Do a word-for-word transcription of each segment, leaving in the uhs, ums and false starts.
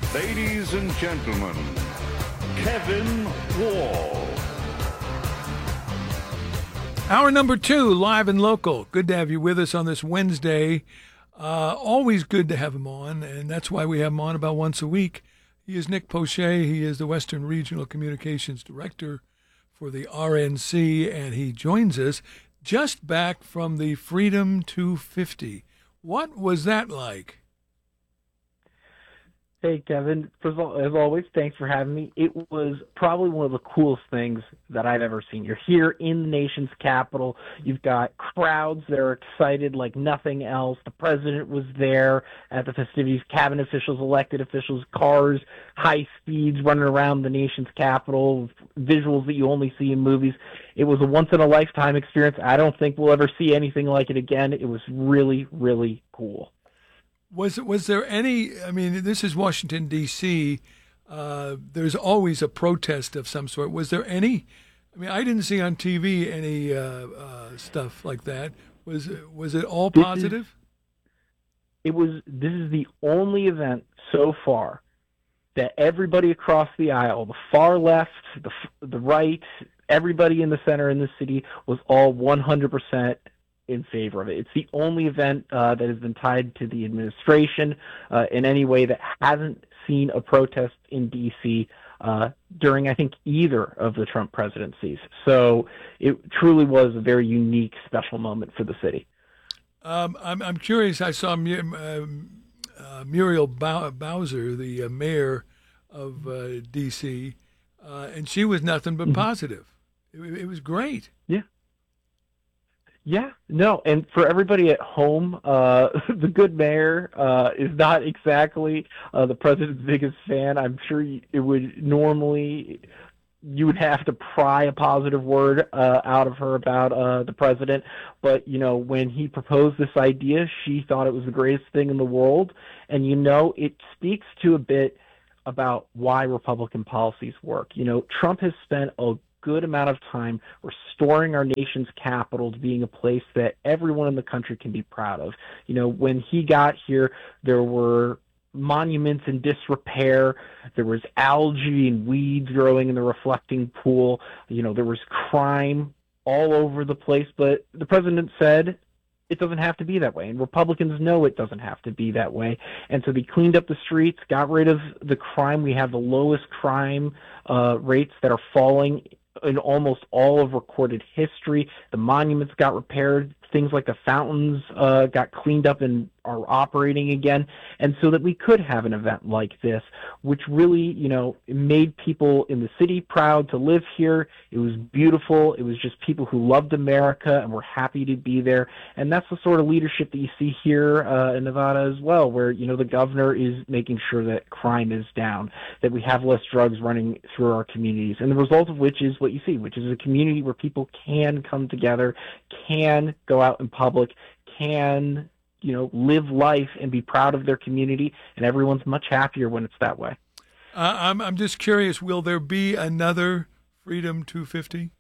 Ladies and gentlemen, Kevin Wall. Hour number two, live and local. Good to have you with us on this Wednesday. Uh, always good to have him on, and that's why we have him on about once a week. He is Nick Poche. He is the Western Regional Communications Director for the R N C, and he joins us just back from the Freedom two fifty. What was that like? Hey, Kevin. First of all, as always, thanks for having me. It was probably one of the coolest things that I've ever seen. You're here in the nation's capital. You've got crowds that are excited like nothing else. The president was there at the festivities, cabinet officials, elected officials, cars, high speeds running around the nation's capital, visuals that you only see in movies. It was a once-in-a-lifetime experience. I don't think we'll ever see anything like it again. It was really, really cool. Was was there any? I mean, this is Washington D C. Uh, there's always a protest of some sort. Was there any? I mean, I didn't see on T V any uh, uh, stuff like that. Was was it all positive? This is, it was. This is the only event so far that everybody across the aisle, the far left, the the right, everybody in the center in the city was all one hundred percent in favor of it. It's the only event uh, that has been tied to the administration uh, in any way that hasn't seen a protest in D C uh, during, I think, either of the Trump presidencies. So it truly was a very unique, special moment for the city. Um, I'm I'm curious. I saw uh, uh, Muriel Bow- Bowser, the uh, mayor of uh, D C, uh, and she was nothing but mm-hmm. positive. It, it was great. Yeah. Yeah, no, and for everybody at home, uh, the good mayor uh, is not exactly uh, the president's biggest fan. I'm sure it would normally, you would have to pry a positive word uh, out of her about uh, the president. But, you know, when he proposed this idea, she thought it was the greatest thing in the world. And, you know, it speaks to a bit about why Republican policies work. You know, Trump has spent a good amount of time restoring our nation's capital to being a place that everyone in the country can be proud of. You know, when he got here, there were monuments in disrepair. There was algae and weeds growing in the reflecting pool. You know, there was crime all over the place. But the president said it doesn't have to be that way. And Republicans know it doesn't have to be that way. And so they cleaned up the streets, got rid of the crime. We have the lowest crime uh, rates that are falling in almost all of recorded history. The monuments got repaired. Things like the fountains uh, got cleaned up and are operating again. And so that we could have an event like this, which really, you know, made people in the city proud to live here. It was beautiful. It was just people who loved America and were happy to be there. And that's the sort of leadership that you see here uh, in Nevada as well, where, you know, the governor is making sure that crime is down, that we have less drugs running through our communities. And the result of which is what you see, which is a community where people can come together, can go out in public, can, you know, live life and be proud of their community, and everyone's much happier when it's that way. Uh, I'm I'm just curious, will there be another Freedom two fifty?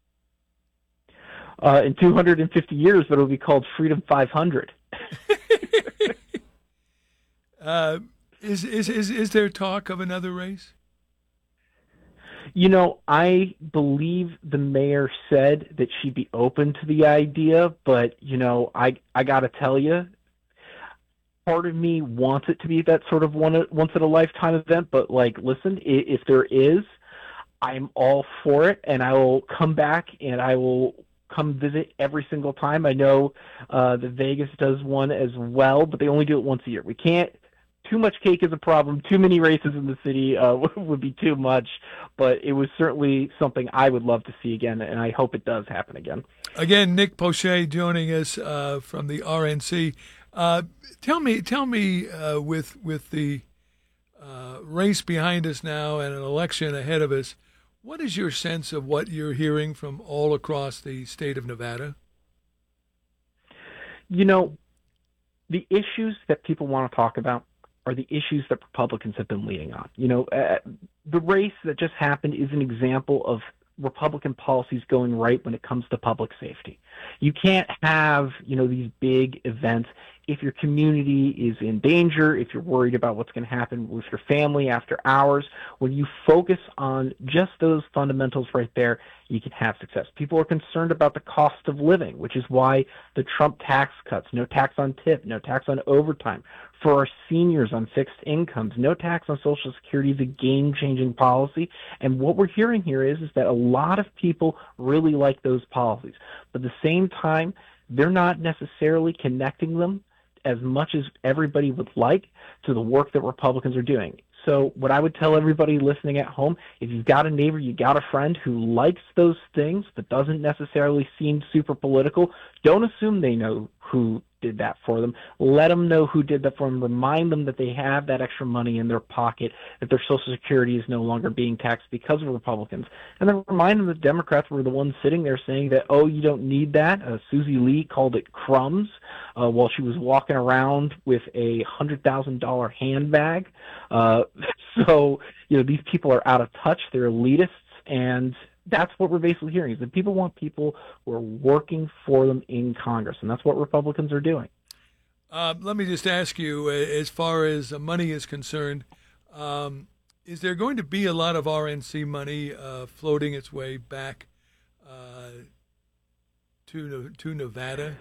Uh, in two hundred fifty years, but it'll be called Freedom five hundred. uh, is, is is is there talk of another race? You know, I believe the mayor said that she'd be open to the idea, but, you know, I I got to tell you, part of me wants it to be that sort of one once-in-a-lifetime event, but, like, listen, if there is, I'm all for it, and I will come back and I will come visit every single time. I know uh, that Vegas does one as well, but they only do it once a year. We can't. Too much cake is a problem. Too many races in the city uh, would be too much, but it was certainly something I would love to see again, and I hope it does happen again. Again, Nick Poche joining us uh, from the R N C. Uh, tell me, tell me, uh, with with the uh, race behind us now and an election ahead of us, what is your sense of what you're hearing from all across the state of Nevada? You know, the issues that people want to talk about are the issues that Republicans have been leading on. You know, uh, the race that just happened is an example of Republican policies going right when it comes to public safety. You can't have, you know, these big events if your community is in danger, if you're worried about what's going to happen with your family after hours, when you focus on just those fundamentals right there, you can have success. People are concerned about the cost of living, which is why the Trump tax cuts, no tax on tip, no tax on overtime. For our seniors on fixed incomes, no tax on Social Security is a game-changing policy. And what we're hearing here is, is that a lot of people really like those policies. But at the same time, they're not necessarily connecting them as much as everybody would like to the work that Republicans are doing. So what I would tell everybody listening at home, if you've got a neighbor, you got a friend who likes those things but doesn't necessarily seem super political, don't assume they know who did that for them. Let them know who did that for them. Remind them that they have that extra money in their pocket, that their Social Security is no longer being taxed because of Republicans. And then remind them that Democrats were the ones sitting there saying that, oh, you don't need that. Uh, Susie Lee called it crumbs uh, while she was walking around with a one hundred thousand dollars handbag. Uh, so, you know, these people are out of touch. They're elitists, and that's what we're basically hearing, is that people want people who are working for them in Congress, and that's what Republicans are doing. Uh, let me just ask you, uh, as far as uh, money is concerned, um, is there going to be a lot of R N C money uh, floating its way back uh, to to Nevada?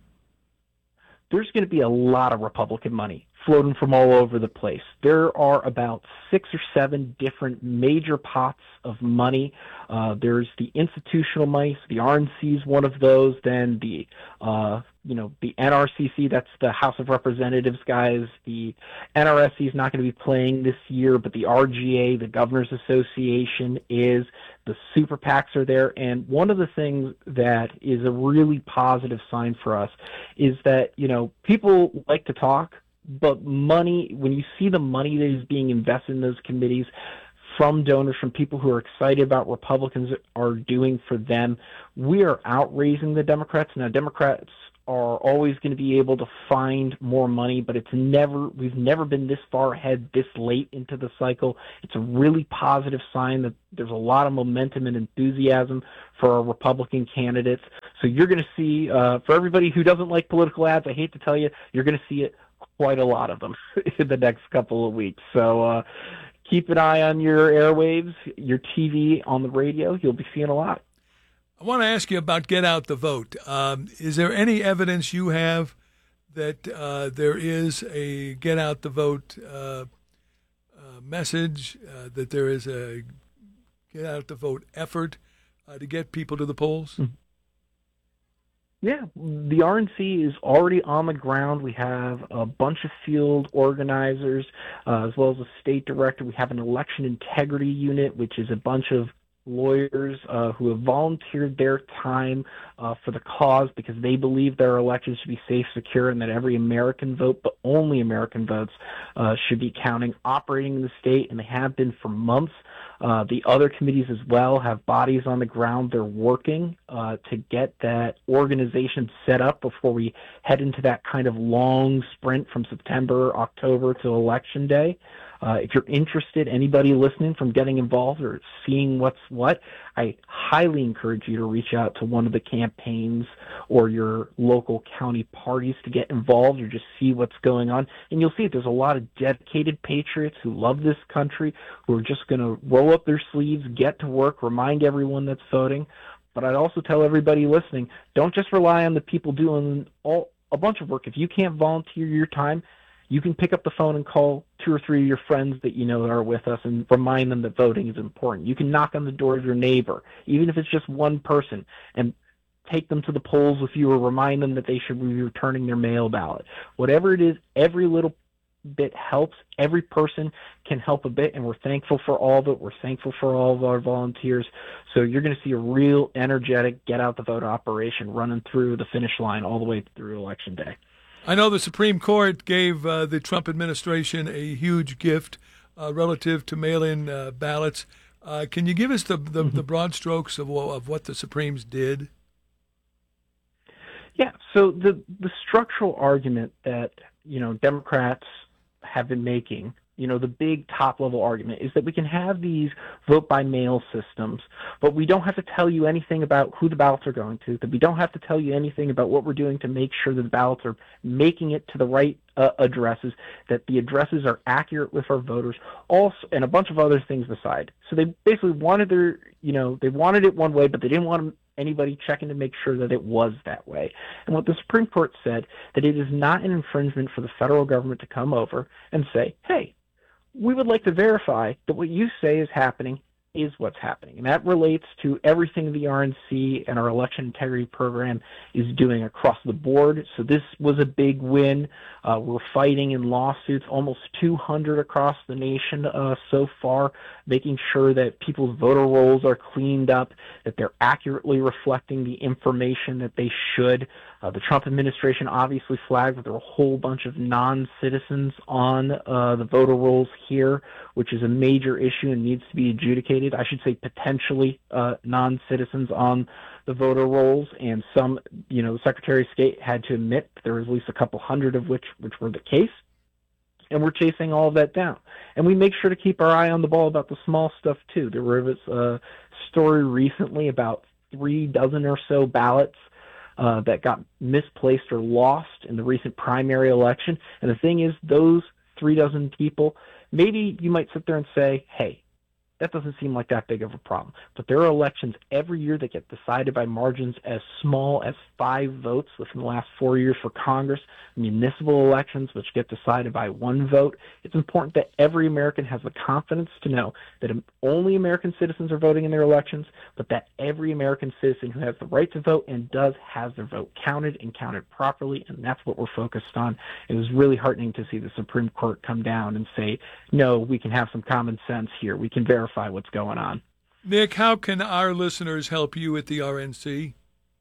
There's going to be a lot of Republican money floating from all over the place. There are about six or seven different major pots of money. Uh, there's the institutional money, so the R N C is one of those. Then the, uh, you know, the N R C C, that's the House of Representatives guys. The N R S C is not going to be playing this year, but the R G A, the Governors Association, is. The super PACs are there. And one of the things that is a really positive sign for us is that, you know, people like to talk, but money, when you see the money that is being invested in those committees from donors, from people who are excited about what Republicans are doing for them, we are outraising the Democrats. Now, Democrats are always going to be able to find more money, but it's never, we've never been this far ahead this late into the cycle. It's a really positive sign that there's a lot of momentum and enthusiasm for our Republican candidates. So you're going to see, uh, for everybody who doesn't like political ads, I hate to tell you, you're going to see it, quite a lot of them in the next couple of weeks. So uh, keep an eye on your airwaves, your T V, on the radio. You'll be seeing a lot. I want to ask you about Get Out the Vote. Um, is there any evidence you have that uh, there is a Get Out the Vote uh, uh, message, uh, that there is a Get Out the Vote effort uh, to get people to the polls? Mm-hmm. Yeah, the R N C is already on the ground. We have a bunch of field organizers, uh, as well as a state director. We have an election integrity unit, which is a bunch of lawyers uh, who have volunteered their time uh, for the cause because they believe their elections should be safe, secure, and that every American vote, but only American votes, uh, should be counting, operating in the state, and they have been for months. Uh, the other committees as well have bodies on the ground. They're working uh, to get that organization set up before we head into that kind of long sprint from September, October to Election Day. Uh, if you're interested, anybody listening, from getting involved or seeing what's what, I highly encourage you to reach out to one of the campaigns or your local county parties to get involved or just see what's going on. And you'll see there's a lot of dedicated patriots who love this country, who are just going to roll up their sleeves, get to work, remind everyone that's voting. But I'd also tell everybody listening, don't just rely on the people doing all a bunch of work. If you can't volunteer your time, you can pick up the phone and call two or three of your friends that you know that are with us and remind them that voting is important. You can knock on the door of your neighbor, even if it's just one person, and take them to the polls with you or remind them that they should be returning their mail ballot. Whatever it is, every little bit helps. Every person can help a bit, and we're thankful for all of it. We're thankful for all of our volunteers. So you're going to see a real energetic get out the vote operation running through the finish line all the way through Election Day. I know the Supreme Court gave uh, the Trump administration a huge gift uh, relative to mail-in uh, ballots. Uh, can you give us the, the, mm-hmm. the broad strokes of, of what the Supremes did? Yeah, so the, the structural argument that, you know, Democrats have been making you know, the big top-level argument is that we can have these vote-by-mail systems, but we don't have to tell you anything about who the ballots are going to, that we don't have to tell you anything about what we're doing to make sure that the ballots are making it to the right uh, addresses, that the addresses are accurate with our voters, also, and a bunch of other things aside. So they basically wanted their, you know, they wanted it one way, but they didn't want anybody checking to make sure that it was that way. And what the Supreme Court said, that it is not an infringement for the federal government to come over and say, hey, we would like to verify that what you say is happening is what's happening. And that relates to everything the R N C and our election integrity program is doing across the board. So this was a big win. Uh, we're fighting in lawsuits, almost two hundred across the nation uh, so far, making sure that people's voter rolls are cleaned up, that they're accurately reflecting the information that they should. Uh, the Trump administration obviously flagged that there are a whole bunch of non-citizens on uh, the voter rolls here, which is a major issue and needs to be adjudicated. I should say potentially uh, non-citizens on the voter rolls, and some, you know, the Secretary of State had to admit there was at least a couple hundred of which which were the case. And we're chasing all of that down. And we make sure to keep our eye on the ball about the small stuff, too. There was a story recently about three dozen or so ballots Uh, that got misplaced or lost in the recent primary election. And the thing is, those three dozen people, maybe you might sit there and say, hey, that doesn't seem like that big of a problem. But there are elections every year that get decided by margins as small as five votes within the last four years for Congress, municipal elections, which get decided by one vote. It's important that every American has the confidence to know that only American citizens are voting in their elections, but that every American citizen who has the right to vote and does has their vote counted and counted properly, and that's what we're focused on. It was really heartening to see the Supreme Court come down and say, no, we can have some common sense here. We can verify what's going on. Nick, how can our listeners help you at the R N C?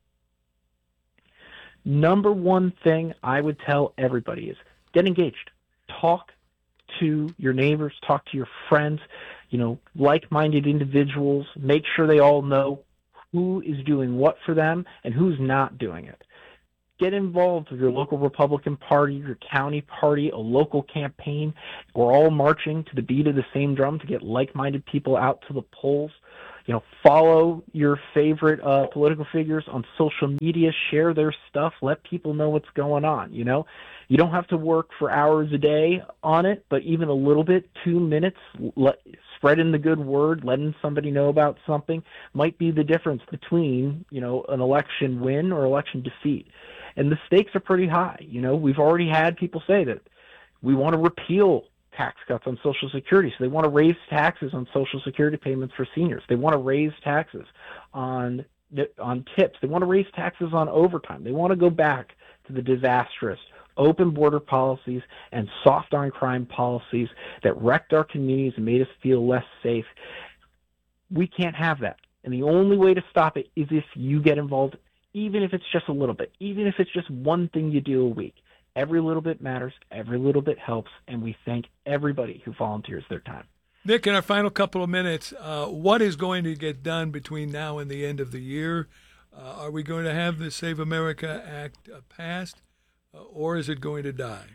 Number one thing I would tell everybody is get engaged. Talk to your neighbors, talk to your friends, you know, like-minded individuals. Make sure they all know who is doing what for them and who's not doing it. Get involved with your local Republican Party, your county party, a local campaign. We're all marching to the beat of the same drum to get like-minded people out to the polls. You know, follow your favorite uh, political figures on social media, share their stuff, let people know what's going on, you know. You don't have to work for hours a day on it, but even a little bit, two minutes, let, spreading the good word, letting somebody know about something might be the difference between, you know, an election win or election defeat. And the stakes are pretty high. You know, we've already had people say that we want to repeal tax cuts on Social Security. So they want to raise taxes on Social Security payments for seniors. They want to raise taxes on on tips. They want to raise taxes on overtime. They want to go back to the disastrous open border policies and soft on crime policies that wrecked our communities and made us feel less safe. We can't have that. And the only way to stop it is if you get involved, even if it's just a little bit, even if it's just one thing you do a week. Every little bit matters, every little bit helps, and we thank everybody who volunteers their time. Nick, in our final couple of minutes, uh, what is going to get done between now and the end of the year? Uh, are we going to have the Save America Act uh, passed, uh, or is it going to die?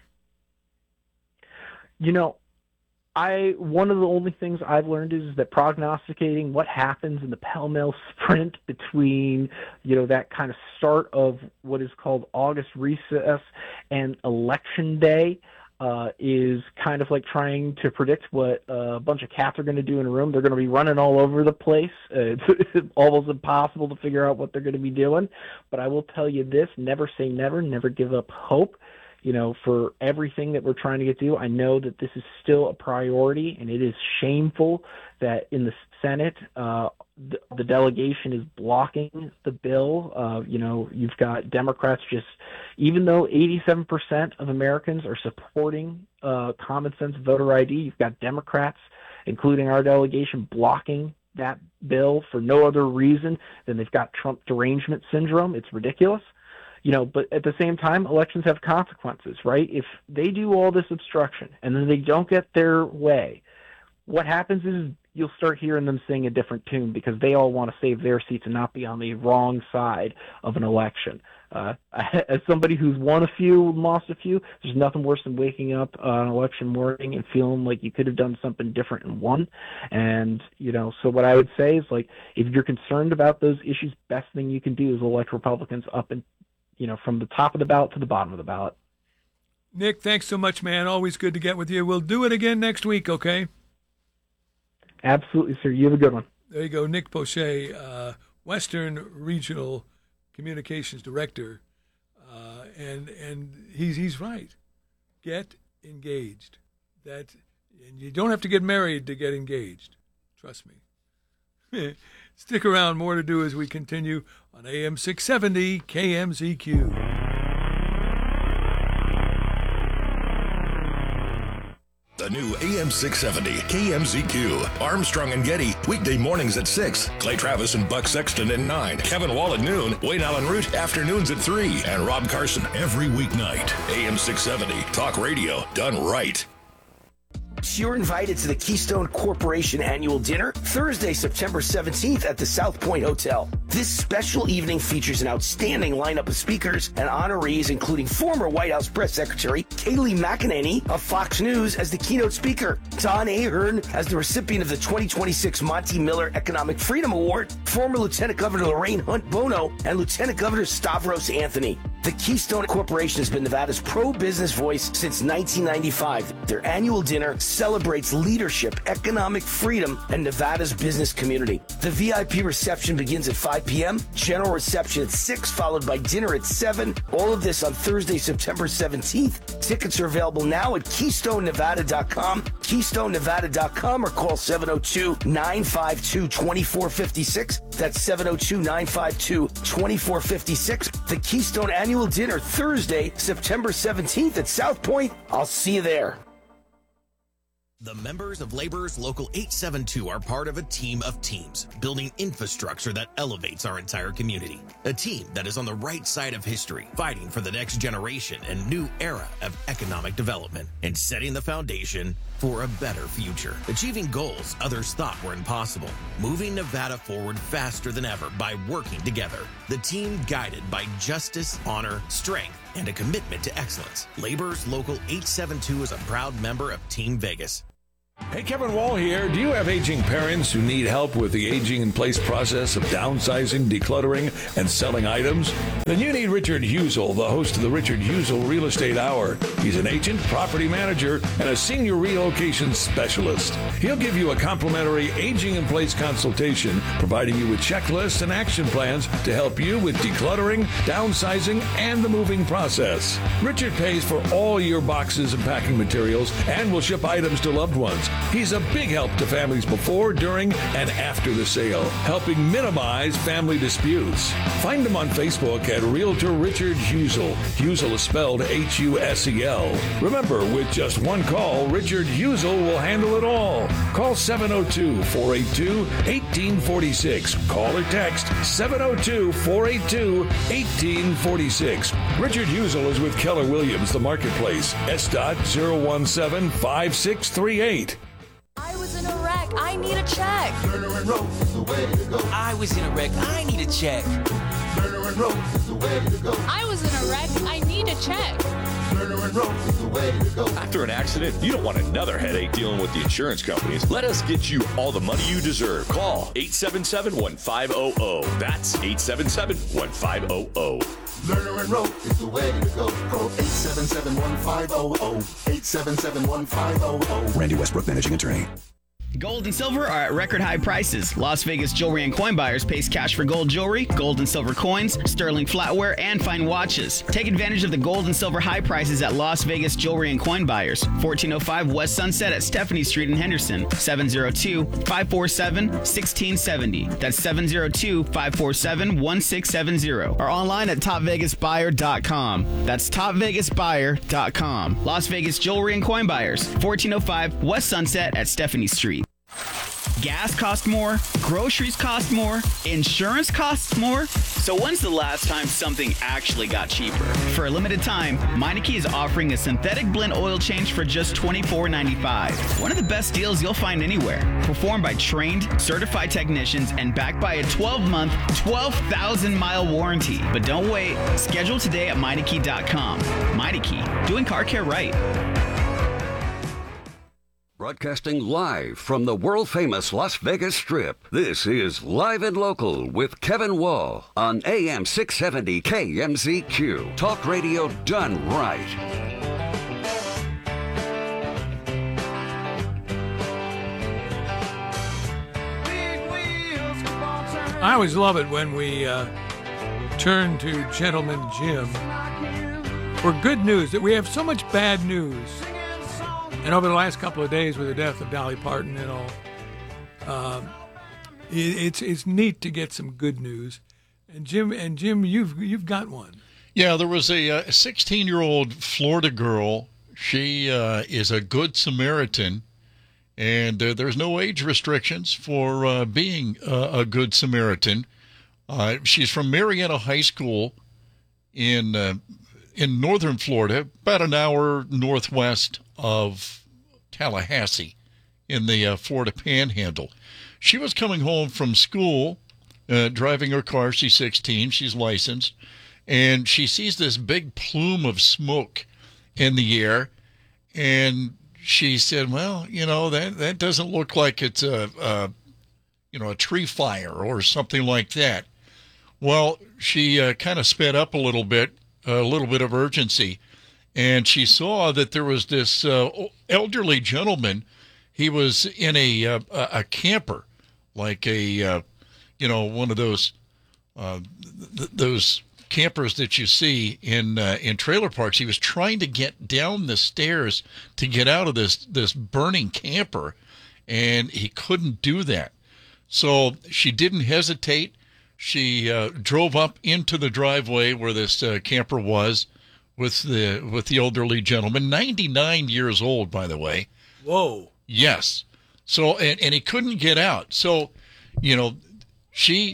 You know, I one of the only things I've learned is that prognosticating what happens in the pell-mell sprint between, you know, that kind of start of what is called August recess and Election Day uh, is kind of like trying to predict what a bunch of cats are going to do in a room. They're going to be running all over the place. Uh, it's almost impossible to figure out what they're going to be doing. But I will tell you this, never say never, never give up hope. You know, for everything that we're trying to get to, I know that this is still a priority, and it is shameful that in the Senate, uh, the, the delegation is blocking the bill. Uh, you know, you've got Democrats just, even though eighty-seven percent of Americans are supporting uh, common sense voter I D, you've got Democrats, including our delegation, blocking that bill for no other reason than they've got Trump derangement syndrome. It's ridiculous. You know, but at the same time, elections have consequences, right? If they do all this obstruction and then they don't get their way, what happens is you'll start hearing them sing a different tune because they all want to save their seats and not be on the wrong side of an election. uh, as somebody who's won a few and lost a few, there's nothing worse than waking up on election morning and feeling like you could have done something different and won. And, you know, so what I would say is, like, if you're concerned about those issues, best thing you can do is elect Republicans up and, you know, from the top of the ballot to the bottom of the ballot. Nick, thanks so much, man. Always good to get with you. We'll do it again next week, okay? Absolutely, sir. You have a good one. There you go. Nick Poche, uh, Western Regional Communications Director. Uh, and and he's he's right. Get engaged. That and you don't have to get married to get engaged. Trust me. Stick around. More to do as we continue on A M six seventy K M Z Q. The new A M six seventy K M Z Q. Armstrong and Getty, weekday mornings at six. Clay Travis and Buck Sexton at nine. Kevin Wall at noon. Wayne Allen Root, afternoons at three. And Rob Carson every weeknight. A M six seventy, talk radio done right. You're invited to the Keystone Corporation annual dinner Thursday, September seventeenth at the South Point Hotel. This special evening features an outstanding lineup of speakers and honorees, including former White House Press Secretary Kayleigh McEnany of Fox News as the keynote speaker, Don Ahern as the recipient of the twenty twenty-six Monty Miller Economic Freedom Award, former Lieutenant Governor Lorraine Hunt Bono, and Lieutenant Governor Stavros Anthony. The Keystone Corporation has been Nevada's pro-business voice since nineteen ninety-five. Their annual dinner celebrates leadership, economic freedom, and Nevada's business community. The V I P reception begins at five p.m., general reception at six, followed by dinner at seven. All of this on Thursday, September seventeenth. Tickets are available now at keystone nevada dot com, keystone nevada dot com, or call seven oh two, nine five two, two four five six. That's seven oh two, nine five two, two four five six. The Keystone Annual Dinner, Thursday, September seventeenth at South Point. I'll see you there. The members of Laborers Local eight seven two are part of a team of teams, building infrastructure that elevates our entire community. A team that is on the right side of history, fighting for the next generation and new era of economic development, and setting the foundation for a better future. Achieving goals others thought were impossible. Moving Nevada forward faster than ever by working together. The team guided by justice, honor, strength, and a commitment to excellence. Laborers Local eight seven two is a proud member of Team Vegas. Hey, Kevin Wall here. Do you have aging parents who need help with the aging-in-place process of downsizing, decluttering, and selling items? Then you need Richard Husel, the host of the Richard Husel Real Estate Hour. He's an agent, property manager, and a senior relocation specialist. He'll give you a complimentary aging-in-place consultation, providing you with checklists and action plans to help you with decluttering, downsizing, and the moving process. Richard pays for all your boxes and packing materials and will ship items to loved ones. He's a big help to families before, during, and after the sale, helping minimize family disputes. Find him on Facebook at Realtor Richard Husel. Husel is spelled H U S E L. Remember, with just one call, Richard Husel will handle it all. Call seven oh two, four eight two, one eight four six. Call or text seven oh two, four eight two, one eight four six. Richard Husel is with Keller Williams, the marketplace. S dot zero one seven five six three eight. I was in a wreck. I need a check. Turner and Rose is the way to go. I was in a wreck. I need a check. Turner and Rose is the way to go. I was in a wreck. I need a check. Turner and Rose is the way to go. After an accident, you don't want another headache dealing with the insurance companies. Let us get you all the money you deserve. Call eight seven seven, one five zero zero. That's eight seven seven, one five zero zero. Lerner and Rowe is the way to go. Call eight seven seven, one five zero zero. eight seven seven, one five zero zero. Randy Westbrook, managing attorney. Gold and silver are at record high prices. Las Vegas Jewelry and Coin Buyers pays cash for gold jewelry, gold and silver coins, sterling flatware, and fine watches. Take advantage of the gold and silver high prices at Las Vegas Jewelry and Coin Buyers. fourteen oh five West Sunset at Stephanie Street in Henderson. seven oh two, five four seven, one six seven oh. That's seven oh two, five four seven, one six seven oh. Or online at top vegas buyer dot com. That's top vegas buyer dot com. Las Vegas Jewelry and Coin Buyers. fourteen oh five West Sunset at Stephanie Street. Gas costs more, groceries cost more, insurance costs more. So when's the last time something actually got cheaper? For a limited time, Meineke is offering a synthetic blend oil change for just twenty-four ninety-five. One of the best deals you'll find anywhere. Performed by trained, certified technicians and backed by a twelve-month, twelve thousand mile warranty. But don't wait. Schedule today at Meineke dot com. Meineke, doing car care right. Broadcasting live from the world-famous Las Vegas Strip, this is Live and Local with Kevin Wall on A M six seventy K M Z Q. Talk radio done right. I always love it when we uh, turn to Gentleman Jim for good news, that we have so much bad news. And over the last couple of days with the death of Dolly Parton and all, um, it, it's it's neat to get some good news. And Jim, and Jim, you've you've got one. Yeah, there was a sixteen-year-old Florida girl. She uh, is a good Samaritan, and uh, there's no age restrictions for uh, being uh, a good Samaritan. Uh, she's from Marietta High School in uh, in northern Florida, about an hour northwest of Tallahassee in the uh, Florida Panhandle. She was coming home from school, uh, driving her car. She's sixteen. She's licensed. And she sees this big plume of smoke in the air. And she said, well, you know, that, that doesn't look like it's a, a, you know, a tree fire or something like that. Well, she uh, kind of sped up a little bit, a little bit of urgency. And she saw that there was this uh, elderly gentleman. He was in a uh, a camper, like a uh, you know one of those uh, th- those campers that you see in uh, in trailer parks. He was trying to get down the stairs to get out of this this burning camper, and he couldn't do that. So she didn't hesitate. She uh, drove up into the driveway where this uh, camper was. With the with the elderly gentleman, ninety-nine years old, by the way. Whoa. Yes. So and, and he couldn't get out. So, you know, she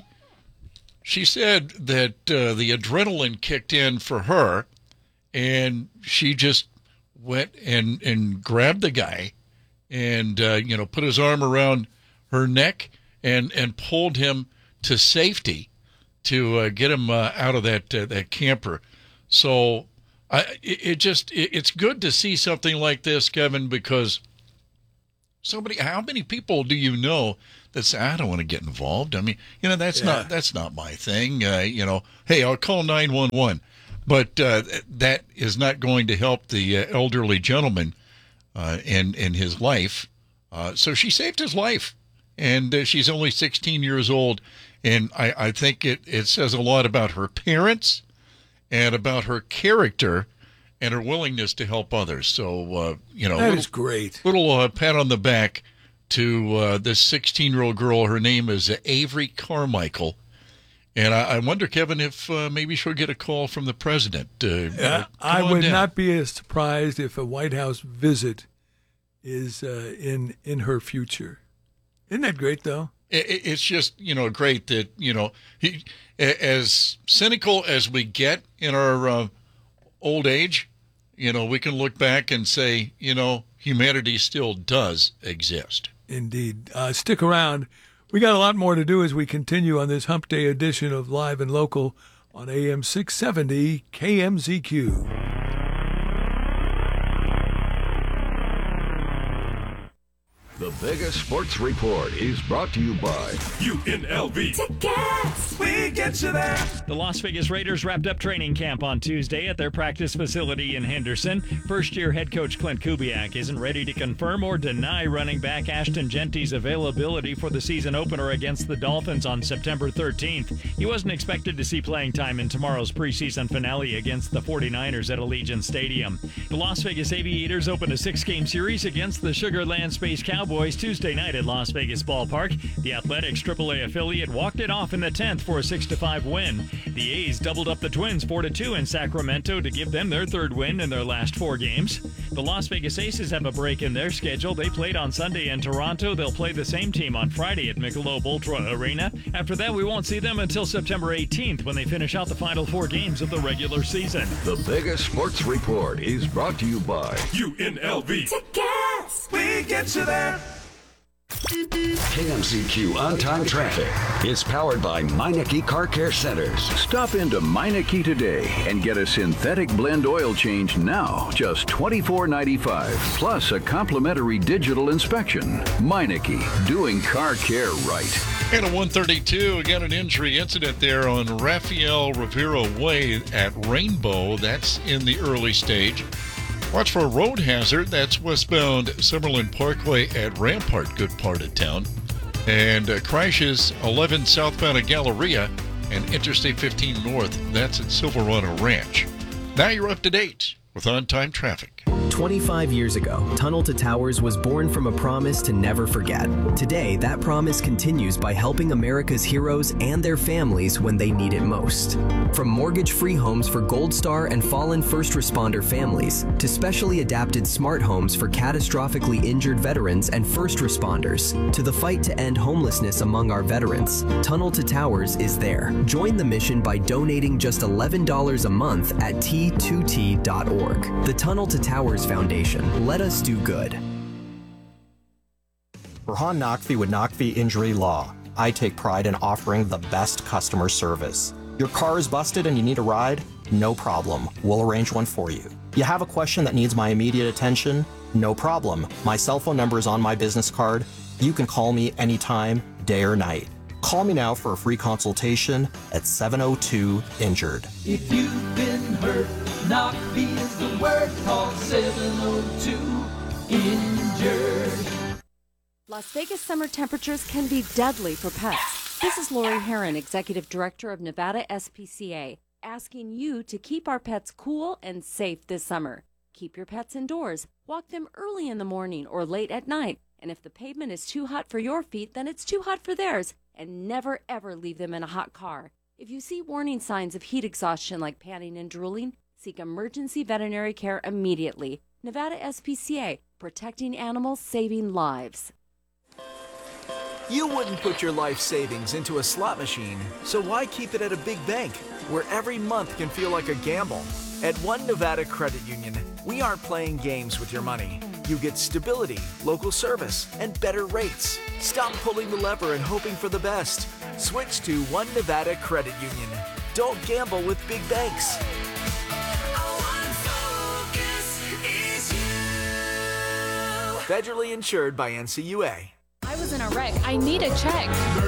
she said that uh, the adrenaline kicked in for her, and she just went and and grabbed the guy, and uh, you know put his arm around her neck and and pulled him to safety to uh, get him uh, out of that uh, that camper. So. I, it just, it's good to see something like this, Kevin, because somebody, how many people do you know that say, I don't want to get involved? I mean, you know, that's yeah. not, that's not my thing. Uh, you know, hey, I'll call nine one one, but uh, that is not going to help the uh, elderly gentleman uh, in, in his life. Uh, so she saved his life, and uh, she's only sixteen years old. And I, I think it, it says a lot about her parents and about her character and her willingness to help others. So, uh, you know, that little, is great. Little uh, pat on the back to uh, this sixteen-year-old girl. Her name is uh, Avery Carmichael. And I, I wonder, Kevin, if uh, maybe she'll get a call from the president. Uh, uh, I would down. not be as surprised if a White House visit is uh, in in her future. Isn't that great, though? It's just, you know, great that, you know, he, as cynical as we get in our uh, old age, you know, we can look back and say, you know, humanity still does exist. Indeed. Uh, stick around. We got a lot more to do as we continue on this Hump Day edition of Live and Local on A M six seventy K M Z Q. The Vegas Sports Report is brought to you by U N L V. Tickets! We get you there. The Las Vegas Raiders wrapped up training camp on Tuesday at their practice facility in Henderson. First-year head coach Clint Kubiak isn't ready to confirm or deny running back Ashton Genty's availability for the season opener against the Dolphins on September thirteenth. He wasn't expected to see playing time in tomorrow's preseason finale against the forty-niners at Allegiant Stadium. The Las Vegas Aviators opened a six-game series against the Sugar Land Space Cowboys Tuesday night at Las Vegas Ballpark. The Athletics triple A affiliate walked it off in the tenth for a six to five win. The A's doubled up the Twins four to two in Sacramento to give them their third win in their last four games. The Las Vegas Aces have a break in their schedule. They played on Sunday in Toronto. They'll play the same team on Friday at Michelob Ultra Arena. After that, we won't see them until September eighteenth when they finish out the final four games of the regular season. The Vegas Sports Report is brought to you by U N L V. Tickets. We get you there. K M Z Q On-Time Traffic is powered by Meineke Car Care Centers. Stop into Meineke today and get a synthetic blend oil change now, just twenty-four ninety-five, plus a complimentary digital inspection. Meineke, doing car care right. And a one thirty-two, again, an injury incident there on Rafael Rivera Way at Rainbow. That's in the early stage. Watch for a road hazard. That's westbound Summerlin Parkway at Rampart, good part of town. And uh, crashes eleven southbound at Galleria and Interstate fifteen north. That's at Silverado Ranch. Now you're up to date with on-time traffic. twenty-five years ago, Tunnel to Towers was born from a promise to never forget. Today, that promise continues by helping America's heroes and their families when they need it most. From mortgage-free homes for Gold Star and fallen first responder families, to specially adapted smart homes for catastrophically injured veterans and first responders, to the fight to end homelessness among our veterans, Tunnel to Towers is there. Join the mission by donating just eleven dollars a month at T two T dot org. The Tunnel to Towers Foundation. Let us do good. Burhan Naqvi with Naqvi Injury Law. I take pride in offering the best customer service. Your car is busted and you need a ride? No problem. We'll arrange one for you. You have a question that needs my immediate attention? No problem. My cell phone number is on my business card. You can call me anytime, day or night. Call me now for a free consultation at seven oh two injured. If you've been hurt, Naqvi is the word. Call seven oh two injured. Las Vegas summer temperatures can be deadly for pets. This is Lori Herron, Executive Director of Nevada S P C A, asking you to keep our pets cool and safe this summer. Keep your pets indoors. Walk them early in the morning or late at night. And if the pavement is too hot for your feet, then it's too hot for theirs. And never, ever leave them in a hot car. If you see warning signs of heat exhaustion like panting and drooling, seek emergency veterinary care immediately. Nevada S P C A, protecting animals, saving lives. You wouldn't put your life savings into a slot machine, so why keep it at a big bank, where every month can feel like a gamble? At One Nevada Credit Union, we aren't playing games with your money. You get stability, local service, and better rates. Stop pulling the lever and hoping for the best. Switch to One Nevada Credit Union. Don't gamble with big banks. Federally insured by N C U A. I was in a wreck. I need a check.